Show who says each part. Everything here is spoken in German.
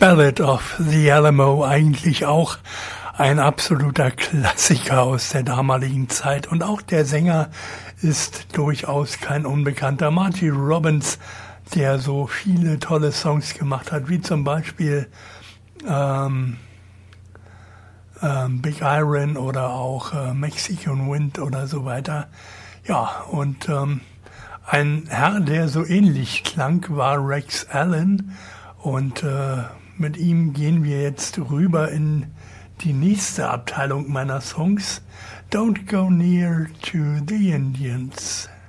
Speaker 1: Ballad of the Alamo, eigentlich auch ein absoluter Klassiker aus der damaligen Zeit. Und auch der Sänger ist durchaus kein Unbekannter. Marty Robbins, der so viele tolle Songs gemacht hat, wie zum Beispiel Big Iron oder auch Mexican Wind oder so weiter. Ja, und ein Herr, der so ähnlich klang, war Rex Allen. Und mit ihm gehen wir jetzt rüber in die nächste Abteilung meiner Songs. Don't Go Near to the Indians.